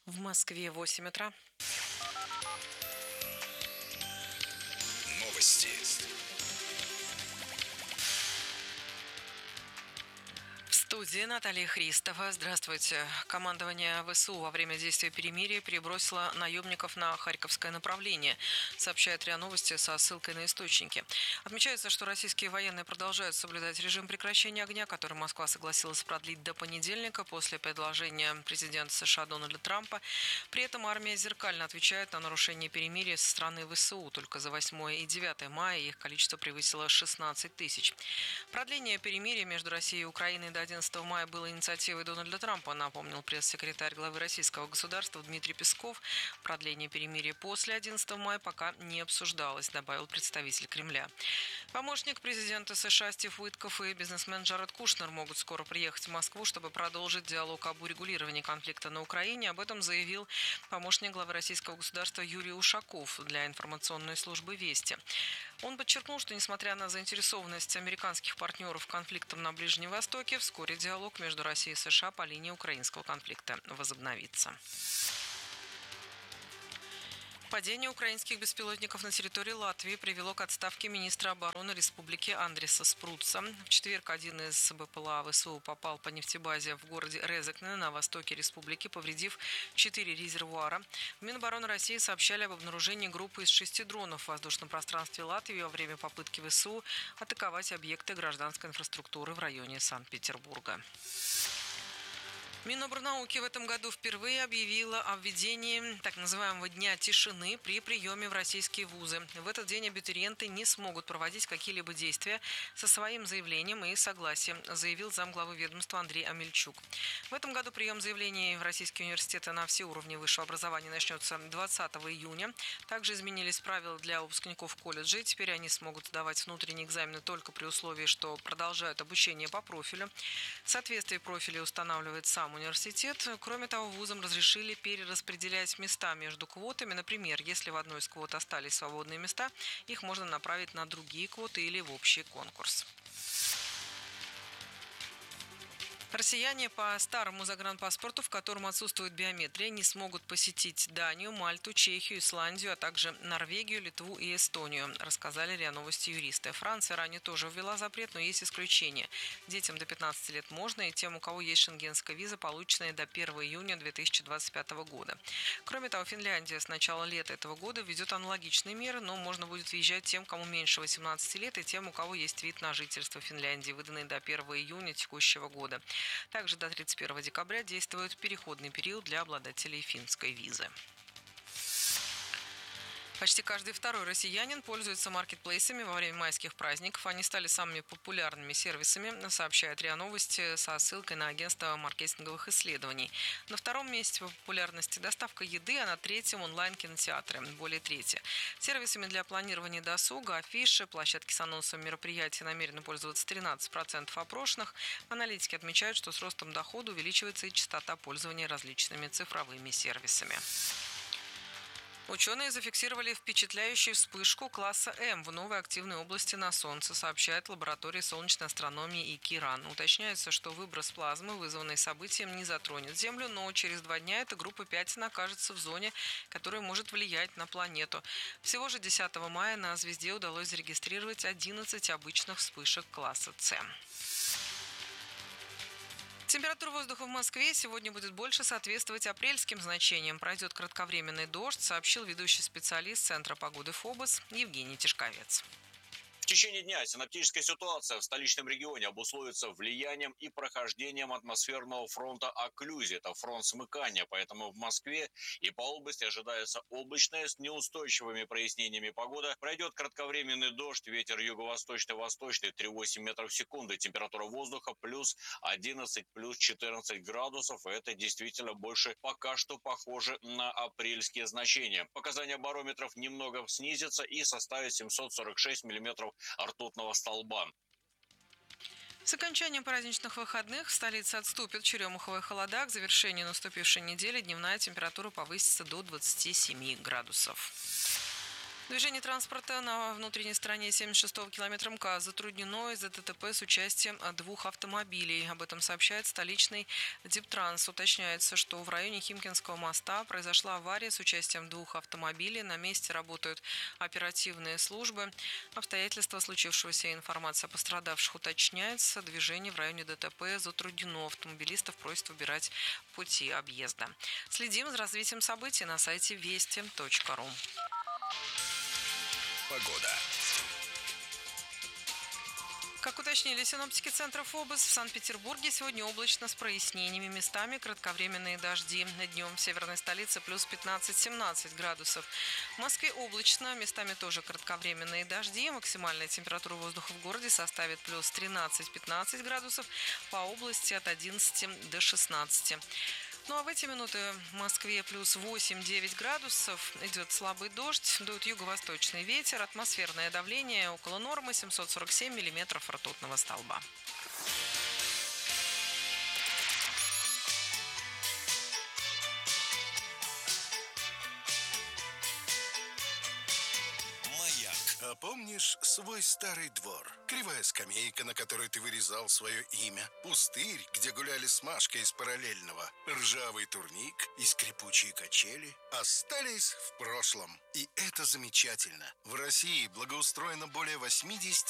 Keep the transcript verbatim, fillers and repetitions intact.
В Москве восемь утра. Новости. В студии Наталья Христова. Здравствуйте. Командование ВСУ во время действия перемирия перебросило наемников на Харьковское направление, сообщает РИА Новости со ссылкой на источники. Отмечается, что российские военные продолжают соблюдать режим прекращения огня, который Москва согласилась продлить до понедельника после предложения президента США Дональда Трампа. При этом армия зеркально отвечает на нарушение перемирия со стороны ВСУ. Только за восьмое и девятое мая их количество превысило шестнадцать тысяч. Продление перемирия между Россией и Украиной до одиннадцатого мая было инициативой Дональда Трампа, напомнил пресс-секретарь главы российского государства Дмитрий Песков. Продление перемирия после одиннадцатого мая пока не обсуждалось, добавил представитель Кремля. Помощник президента США Стив Уитков и бизнесмен Джаред Кушнер могут скоро приехать в Москву, чтобы продолжить диалог об урегулировании конфликта на Украине. Об этом заявил помощник главы российского государства Юрий Ушаков для информационной службы «Вести». Он подчеркнул, что несмотря на заинтересованность американских партнеров конфликтом на Ближнем Востоке, вскоре диалог между Россией и США по линии украинского конфликта возобновится. Падение украинских беспилотников на территории Латвии привело к отставке министра обороны республики Андриса Спруца. В четверг один из БПЛА ВСУ попал по нефтебазе в городе Резекне на востоке республики, повредив четыре резервуара. В Минобороны России сообщали об обнаружении группы из шести дронов в воздушном пространстве Латвии во время попытки ВСУ атаковать объекты гражданской инфраструктуры в районе Санкт-Петербурга. Минобрнауки в этом году впервые объявила о введении так называемого Дня тишины при приеме в российские вузы. В этот день абитуриенты не смогут проводить какие-либо действия со своим заявлением и согласием, заявил замглавы ведомства Андрей Амельчук. В этом году прием заявлений в российские университеты на все уровни высшего образования начнется двадцатого июня. Также изменились правила для выпускников колледжей. Теперь они смогут сдавать внутренние экзамены только при условии, что продолжают обучение по профилю. Соответствие профиля устанавливает сам университет. Кроме того, вузам разрешили перераспределять места между квотами. Например, если в одной из квот остались свободные места, их можно направить на другие квоты или в общий конкурс. Россияне по старому загранпаспорту, в котором отсутствует биометрия, не смогут посетить Данию, Мальту, Чехию, Исландию, а также Норвегию, Литву и Эстонию, рассказали РИА Новости юристы. Франция ранее тоже ввела запрет, но есть исключения. Детям до пятнадцати лет можно, и тем, у кого есть шенгенская виза, полученная до первого июня две тысячи двадцать пятого года. Кроме того, Финляндия с начала лета этого года введет аналогичные меры, но можно будет въезжать тем, кому меньше восемнадцати лет, и тем, у кого есть вид на жительство в Финляндии, выданный до первого июня текущего года. Также до тридцать первого декабря действует переходный период для обладателей финской визы. Почти каждый второй россиянин пользуется маркетплейсами во время майских праздников. Они стали самыми популярными сервисами, сообщает РИА Новости со ссылкой на агентство маркетинговых исследований. На втором месте по популярности доставка еды, а на третьем онлайн-кинотеатры, более трети. Сервисами для планирования досуга, афиши, площадки с анонсом мероприятий намерены пользоваться тринадцать процентов опрошенных. Аналитики отмечают, что с ростом дохода увеличивается и частота пользования различными цифровыми сервисами. Ученые зафиксировали впечатляющую вспышку класса М в новой активной области на Солнце, сообщает лаборатория солнечной астрономии ИКИРАН. Уточняется, что выброс плазмы, вызванный событием, не затронет Землю, но через два дня эта группа пятен окажется в зоне, которая может влиять на планету. Всего же десятого мая на звезде удалось зарегистрировать одиннадцать обычных вспышек класса С. Температура воздуха в Москве сегодня будет больше соответствовать апрельским значениям. Пройдет кратковременный дождь, сообщил ведущий специалист Центра погоды ФОБОС Евгений Тишковец. В течение дня синоптическая ситуация в столичном регионе обусловится влиянием и прохождением атмосферного фронта окклюзии. Это фронт смыкания, поэтому в Москве и по области ожидается облачная с неустойчивыми прояснениями погода. Пройдет кратковременный дождь, ветер юго-восточно-восточный три-восемь метров в секунду. Температура воздуха плюс одиннадцать, плюс четырнадцать градусов. Это действительно больше пока что похоже на апрельские значения. Показания барометров немного снизятся и составят семьсот сорок шесть миллиметров ртутного столба. С окончанием праздничных выходных в столице отступят черемуховые холода. К завершению наступившей недели дневная температура повысится до двадцати семи градусов. Движение транспорта на внутренней стороне семьдесят шестого километра МКАД затруднено из-за ДТП с участием двух автомобилей. Об этом сообщает столичный Диптранс. Уточняется, что в районе Химкинского моста произошла авария с участием двух автомобилей. На месте работают оперативные службы. Обстоятельства случившегося и информация о пострадавших уточняется. Движение в районе ДТП затруднено. Автомобилистов просят выбирать пути объезда. Следим за развитием событий на сайте вести точка ру. Погода. Как уточнили синоптики центра ФОБОС, в Санкт-Петербурге сегодня облачно с прояснениями, местами кратковременные дожди. Днем в северной столице плюс пятнадцать-семнадцать градусов. В Москве облачно, местами тоже кратковременные дожди. Максимальная температура воздуха в городе составит плюс тринадцать-пятнадцать градусов, по области от одиннадцати до шестнадцати. Ну а в эти минуты в Москве плюс восемь-девять градусов, идет слабый дождь, дует юго-восточный ветер, атмосферное давление около нормы семьсот сорок семь миллиметров ртутного столба. А помнишь свой старый двор? Кривая скамейка, на которой ты вырезал свое имя. Пустырь, где гуляли с Машкой из параллельного. Ржавый турник и скрипучие качели остались в прошлом. И это замечательно. В России благоустроено более восьмидесяти